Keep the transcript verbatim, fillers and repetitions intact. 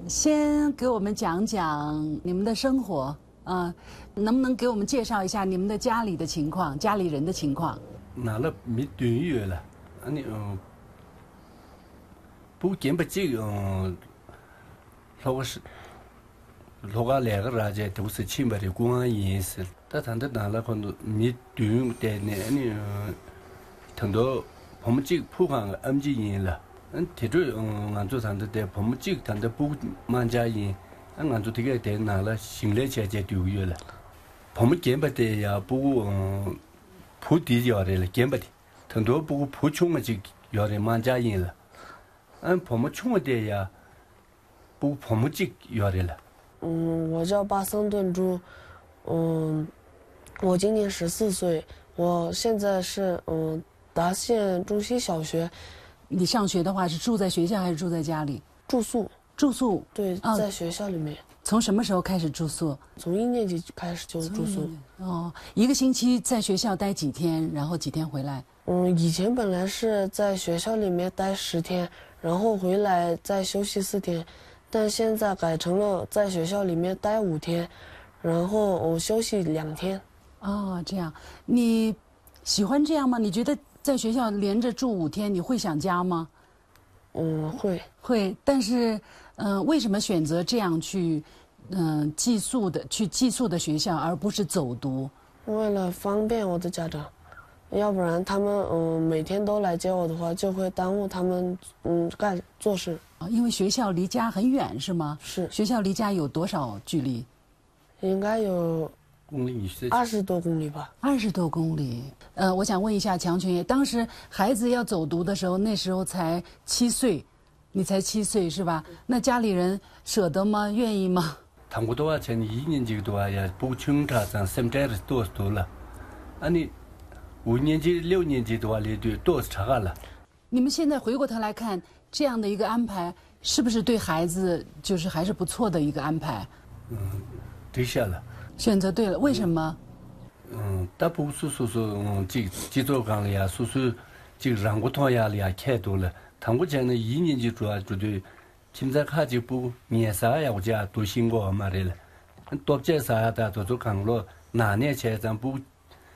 先给我们讲讲你们的生活啊，能不能给我们介绍一下你们的家里的情况，家里人的情况？ 那了没短月了，啊你嗯，不见不这个嗯，那个是，那个两个人家都是亲戚的公安人士，但他的那了可能没短的呢，你很多我们这个普通的 M 级人了。嗯，提出嗯，俺做谈的在我们这个谈的不满家人，俺俺做这个在拿了新来钱在丢月了，我们见不得呀，不嗯，普地要的了，见不得，很多不普穷的就要的满家人了，俺我们穷的呀，不我们这要的了。 嗯，我叫巴森顿珠，嗯，我今年十四岁，我现在是嗯达县中心小学。 你上学的话是住在学校还是住在家里？ 住宿。 住宿。 对， 哦、 在学校里面。 从什么时候开始住宿？ 从一年级开始就住宿。 哦，一个星期在学校待几天，然后几天回来？ 嗯，以前本来是在学校里面待十天，然后回来再休息四天，但现在改成了在学校里面待五天，然后我休息两天。 哦，这样，你喜欢这样吗？你觉得？在学校连着住五天，你会想家吗？ 嗯，会会。但是，嗯、呃，为什么选择这样去，嗯、呃，寄宿的去寄宿的学校，而不是走读？ 为了方便我的家长，要不然他们嗯每天都来接我的话，就会耽误他们嗯干做事。 因为学校离家很远，是吗？ 是。 学校离家有多少距离？ 应该有。 公里二十多公里吧。 二十多公里。呃，我想问一下强群爷，当时孩子要走读的时候，那时候才七岁，你才七岁是吧？那家里人舍得吗？愿意吗？ 他们多少钱？一年级多少呀？不清他咱身在是多多了，啊你五年级、六年级的话，你就多差了。 你们现在回过头来看，这样的一个安排，是不是对孩子就是还是不错的一个安排？ 嗯，对下了。 选择对了，为什么？ 嗯，大部分叔叔嗯，这这座岗里呀，叔叔这让我讨压力啊太多了。他我讲的一年级主要就对，现在看就不年啥呀，我家都辛苦嘛的了。多介啥的都做岗了，哪年前咱不